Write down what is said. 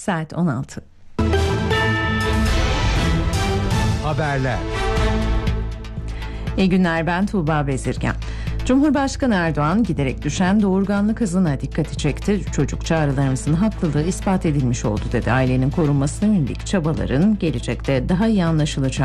Saat 16. Haberler. İyi günler, ben Tuğba Bezirgen. Cumhurbaşkanı Erdoğan giderek düşen doğurganlık hızına dikkati çekti. Çocuk çağrılarımızın haklılığı ispat edilmiş oldu dedi. Ailenin korunmasına yönelik çabaların gelecekte daha iyi anlaşılacağı